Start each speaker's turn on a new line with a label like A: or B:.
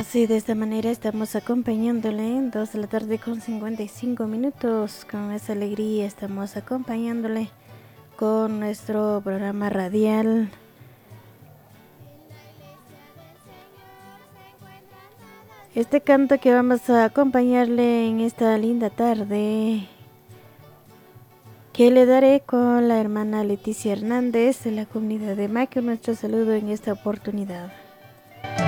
A: Sí, de esta manera estamos acompañándole en 2 de la tarde con 55 minutos. Con esa alegría estamos acompañándole con nuestro programa radial. Este canto que vamos a acompañarle en esta linda tarde, que le daré con la hermana Leticia Hernández de la comunidad de Maco. Nuestro saludo en esta oportunidad.